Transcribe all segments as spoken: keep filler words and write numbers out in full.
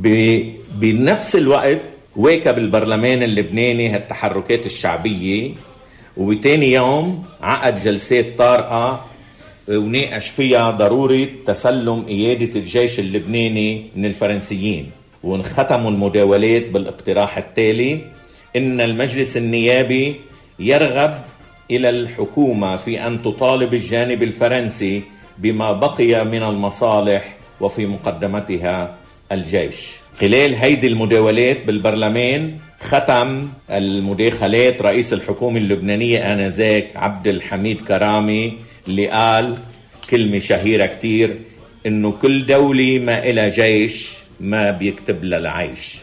بنفس الوقت واكب البرلمان اللبناني هالتحركات الشعبية، وبتاني يوم عقد جلسات طارئة وناقش فيها ضرورة تسلم قيادة الجيش اللبناني من الفرنسيين. وانختموا المداولات بالاقتراح التالي: إن المجلس النيابي يرغب إلى الحكومة في أن تطالب الجانب الفرنسي بما بقي من المصالح وفي مقدمتها الجيش. خلال هيدي المداولات بالبرلمان ختم المداخلات رئيس الحكومة اللبنانية آنذاك عبد الحميد كرامي، اللي قال كلمة شهيرة كتير، إنه كل دولة ما إلى جيش ما بيكتب لها العيش.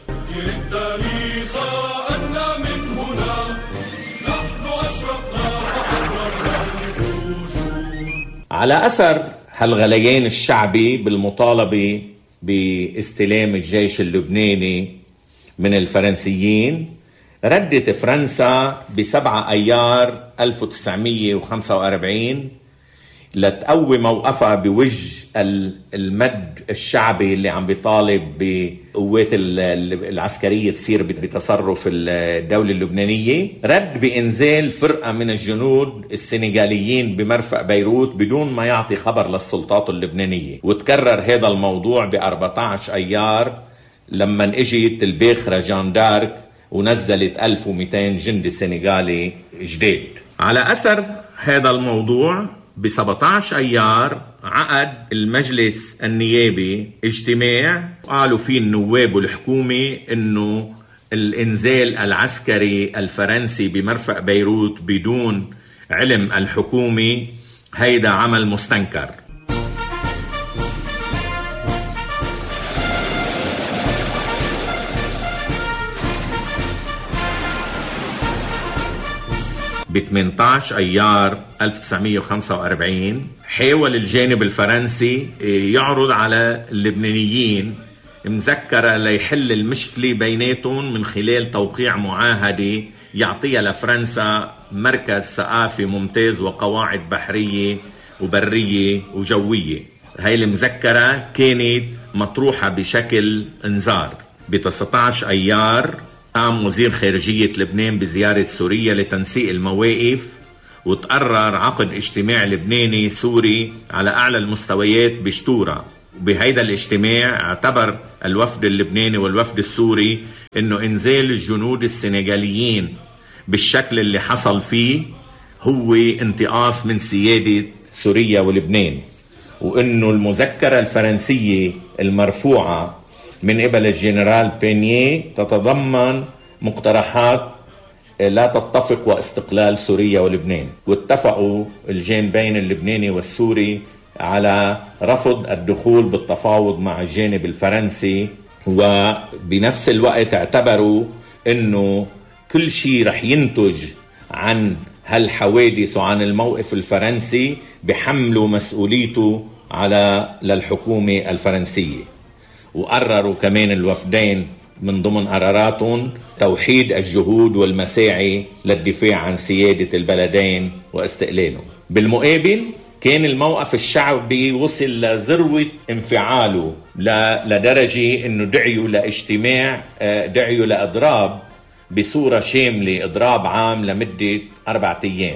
على أثر هالغليان الشعبي بالمطالبة باستلام الجيش اللبناني من الفرنسيين، ردت فرنسا بسبعة أيار ألف وتسعمية وخمسة وأربعين لتقوي موقفها بوجه المد الشعبي اللي عم بيطالب بقوات العسكرية تصير بتصرف الدولة اللبنانية. رد بإنزال فرقة من الجنود السنغاليين بمرفأ بيروت بدون ما يعطي خبر للسلطات اللبنانية. وتكرر هذا الموضوع ب أربعة عشر أيار لما اجت الباخرة جان دارك ونزلت ألف ومئتين جندي سنغالي جديد. على أثر هذا الموضوع ب سبعة عشر أيار عقد المجلس النيابي اجتماع قالوا فيه النواب والحكومة إنه الإنزال العسكري الفرنسي بمرفأ بيروت بدون علم الحكومة هيدا عمل مستنكر. ب ثمانية عشر أيار ألف وتسعمية وخمسة وأربعين حاول الجانب الفرنسي يعرض على اللبنانيين مذكرة ليحل المشكلة بيناتهم من خلال توقيع معاهدة يعطيها لفرنسا مركز ثقافي ممتاز وقواعد بحرية وبرية وجوية. هاي المذكرة كانت مطروحة بشكل انذار. ب تسعة عشر أيار قام وزير خارجية لبنان بزيارة سوريا لتنسيق المواقف، وتقرر عقد اجتماع لبناني سوري على أعلى المستويات بشتورة. وبهيدا الاجتماع اعتبر الوفد اللبناني والوفد السوري انه انزال الجنود السنغاليين بالشكل اللي حصل فيه هو انتقاص من سيادة سوريا ولبنان، وانه المذكرة الفرنسية المرفوعة من قبل الجنرال بينيه تتضمن مقترحات لا تتفق واستقلال سوريا ولبنان. واتفقوا الجانبين اللبناني والسوري على رفض الدخول بالتفاوض مع الجانب الفرنسي، وبنفس الوقت اعتبروا انه كل شيء رح ينتج عن هالحوادث وعن الموقف الفرنسي بحملوا مسؤوليته على للحكومة الفرنسية. وقرروا كمان الوفدين من ضمن قراراتهم توحيد الجهود والمساعي للدفاع عن سيادة البلدين واستقلالهم. بالمقابل كان الموقف الشعبي وصل لذروة انفعاله لدرجة انه دعيوا لاجتماع، دعيوا لإضراب بصورة شاملة، إضراب عام لمدة أربعة أيام.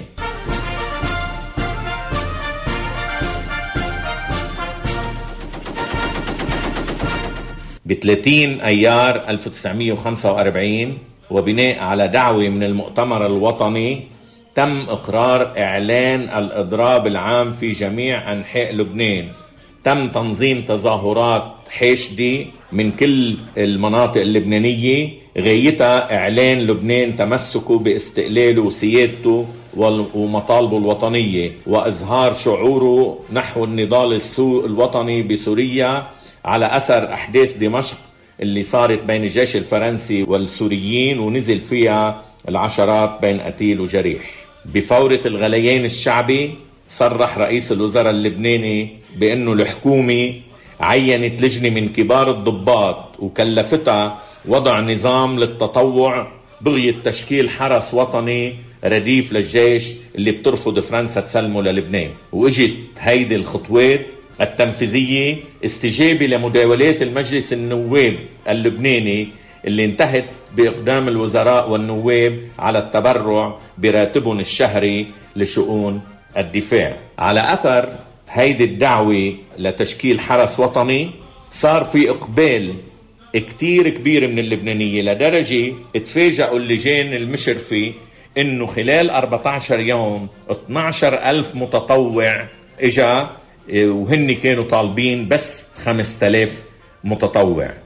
ب ثلاثين أيار ألف وتسعمية وخمسة وأربعين وبناء على دعوة من المؤتمر الوطني تم إقرار إعلان الإضراب العام في جميع أنحاء لبنان. تم تنظيم تظاهرات حاشدة من كل المناطق اللبنانية غايتها إعلان لبنان تمسكه باستقلاله وسيادته ومطالبه الوطنية، وإظهار شعوره نحو النضال الوطني بسوريا على أثر أحداث دمشق اللي صارت بين الجيش الفرنسي والسوريين ونزل فيها العشرات بين قتيل وجريح. بفورة الغليان الشعبي صرح رئيس الوزراء اللبناني بأنه الحكومة عينت لجنة من كبار الضباط وكلفتها وضع نظام للتطوع بغية تشكيل حرس وطني رديف للجيش اللي بترفض فرنسا تسلمه للبنان. واجت هيدي الخطوات التنفيذية استجابة لمداولات المجلس النواب اللبناني اللي انتهت بإقدام الوزراء والنواب على التبرع براتبهم الشهري لشؤون الدفاع. على أثر هيدي الدعوة لتشكيل حرس وطني صار في إقبال كتير كبير من اللبنانية، لدرجة اتفاجئوا اللجان المشرفة إنه خلال أربعة عشر يوم اثني عشر ألف متطوع إجا، وهن كانوا طالبين بس خمسة آلاف متطوع.